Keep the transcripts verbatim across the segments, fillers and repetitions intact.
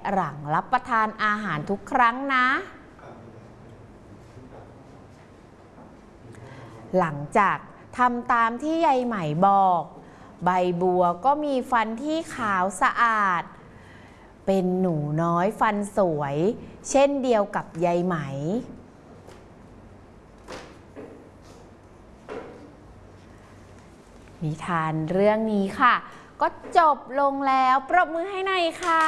หลังรับประทานอาหารทุกครั้งนะหลังจากทำตามที่ยายไหมบอกใบบัวก็มีฟันที่ขาวสะอาดเป็นหนูน้อยฟันสวยเช่นเดียวกับยายไหมนิทานเรื่องนี้ค่ะก็จบลงแล้วปรบมือให้หน่อยค่ะ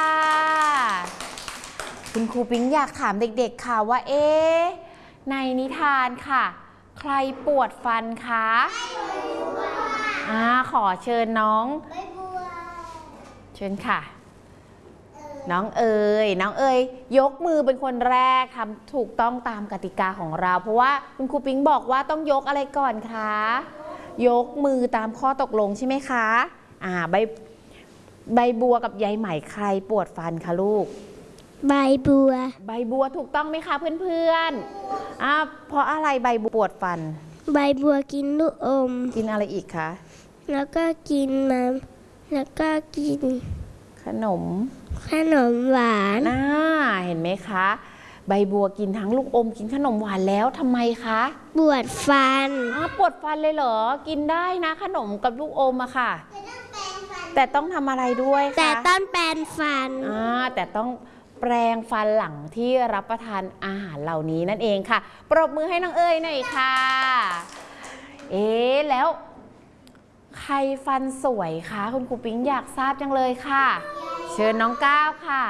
คุณครูปิ๊งอยากถามเด็กๆค่ะว่าเอ๊ะในนิทานค่ะใครปวดฟันคะอ่าขอเชิญน้องเชิญค่ะน้องเอ๋ยน้องเอ๋ยยกมือเป็นคนแรกทำถูกต้องตามกติกาของเราเพราะว่าคุณครูปิ๊งบอกว่าต้องยกอะไรก่อนคะยกมือตามข้อตกลงใช่ไหมคะอ่าใบใบบัวกับยายไหมใครปวดฟันคะลูกใบบัวใบบัวถูกต้องไหมคะเพื่อนๆอ่าเพราะอะไรใบบัวปวดฟันใบบัวกินลูกอมกินอะไรอีกคะแล้วก็กินน้ำแล้วก็กินขนมขนมหวานน่าเห็นไหมคะใบบัวกินทั้งลูกอมกินขนมหวานแล้วทำไมคะปวดฟันอ๋อปวดฟันเลยเหรอกินได้นะขนมกับลูกอมอะค่ะแต่ต้องทำอะไรด้วยคะแต่ต้องแปรงฟันอ่าแต่ต้องแปรงฟันหลังที่รับประทานอาหารเหล่านี้นั่นเองค่ะปรบมือให้น้องเอ๋ยหน่อยค่ะเอ๊ะแล้วใครฟันสวยคะคุณครูปิ๊งอยากทราบจังเลยค่ะเชิญน้องก้าวค่ะ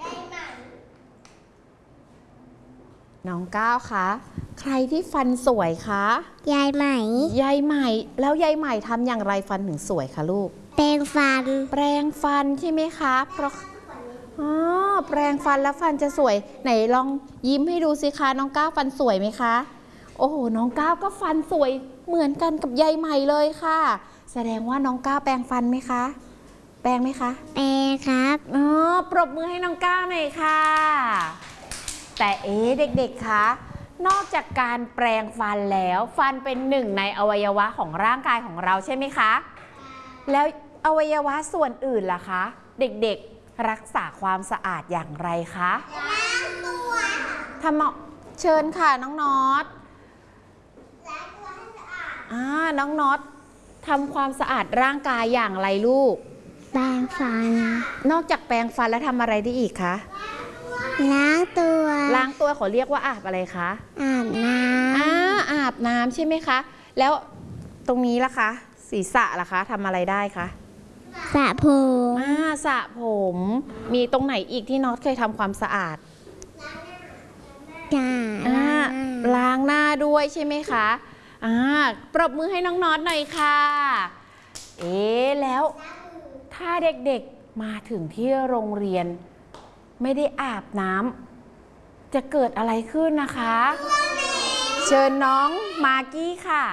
น้องก้าวคะใครที่ฟันสวยคะยายไหมยายใหม่แล้วยายใหม่ทำอย่างไรฟันถึงสวยคะลูกแปรงฟันแปรงฟันใช่ไหมคะเพราะอ๋อแปรงฟันแล้วฟันจะสวยไหนลองยิ้มให้ดูสิคะน้องก้าวฟันสวยไหมคะโอ้โหน้องก้าวก็ฟันสวยเหมือนกันกับยายใหม่เลยค่ะแสดงว่าน้องก้าวแปรงฟันไหมคะแปรงไหมคะแปรงครับอ๋อปรบมือให้น้องก้าวหน่อยค่ะแต่เอ๊ะเด็กๆคะนอกจากการแปรงฟันแล้วฟันเป็นหนึ่งในอวัยวะของร่างกายของเราใช่ไหมคะแล้วอวัยวะส่วนอื่นล่ะคะเด็กๆรักษาความสะอาดอย่างไรคะล้างตัวทำเชิญค่ะน้องน็อตล้างตัวให้สะอาดอ่าน้องน็อตทำความสะอาดร่างกายอย่างไรลูกแปรงฟันนอกจากแปรงฟันแล้วทำอะไรได้อีกคะล้างตัวล้างตัวเขาเรียกว่าอาบอะไรคะอาบน้ำอ่าอาบน้ำใช่ไหมคะแล้วตรงนี้ล่ะคะศีรษะล่ะคะทำอะไรได้คะสระผมอ่าสระผมมีตรงไหนอีกที่น็อตเคยทำความสะอาดล้างล้างหน้าด้วยใช่ไหมคะอ่าปรบมือให้น้องน็อตหน่อยค่ะเอ๊ะแล้วถ้าเด็กๆมาถึงที่โรงเรียนไม่ได้อาบน้ำจะเกิดอะไรขึ้นนะคะเชิญน้องมากกี้ค่ะ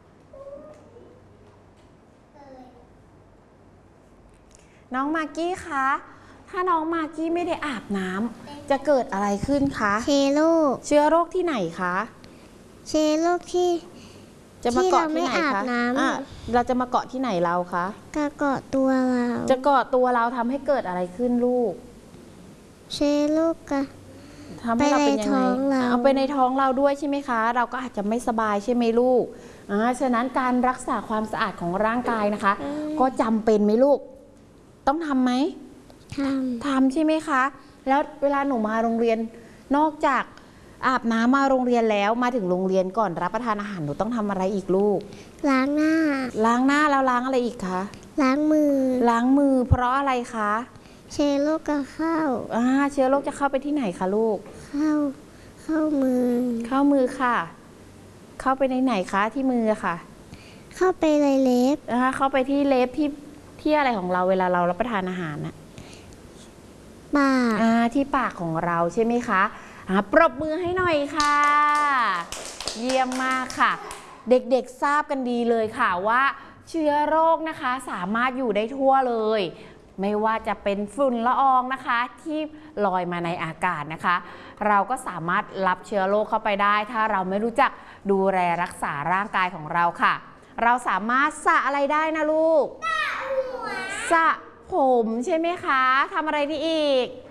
น้องมากกี้คะถ้าน้องมากกี้ไม่ได้อาบน้ำจะเกิดอะไรขึ้นคะเชื้อโรคเชื้อโรคที่ไหนคะเชื้อโรคที่จะมาเกาะที่ไหนคะเราจะมาเกาะที่ไหนเราคะก็เกาะตัวเราจะเกาะตัวเราทำให้เกิดอะไรขึ้นลูกเชื้อโรคก็ทำให้เราเป็นยังไงเอาไปในท้องเราด้วยใช่ไหมคะเราก็อาจจะไม่สบายใช่ไหมลูกอ่าฉะนั้นการรักษาความสะอาดของร่างกายนะคะก็จำเป็นไหมลูกต้องทำไหมทำทำใช่ไหมคะแล้วเวลาหนูมาโรงเรียนนอกจากอาบน้ำมาโรงเรียนแล้วมาถึงโรงเรียนก่อนรับประทานอาหารหนูต้องทำอะไรอีกลูกล้างหน้าล้างหน้าแล้วล้างอะไรอีกคะล้างมือล้างมือเพราะอะไรคะเชื้อโรคก็เข้าอ่าเชื้อโรคจะเข้าไปที่ไหนคะลูกเข้าเข้ามือเข้ามือค่ะเข้าไปในไหนคะที่มือค่ะเข้าไปในเล็บอ่าเข้าไปที่เล็บที่ที่อะไรของเราเวลาเรารับประทานอาหารนะปากอ่าที่ปากของเราใช่ไหมคะอ่าปรบมือให้หน่อยค่ะเยี่ยมมากค่ะเด็กๆทราบกันดีเลยค่ะว่าเชื้อโรคนะคะสามารถอยู่ได้ทั่วเลยไม่ว่าจะเป็นฝุ่นละอองนะคะที่ลอยมาในอากาศนะคะเราก็สามารถรับเชื้อโรคเข้าไปได้ถ้าเราไม่รู้จักดูแลรักษาร่างกายของเราค่ะเราสามารถสระอะไรได้นะลูกสระผมใช่ไหมคะทำอะไรได้อีก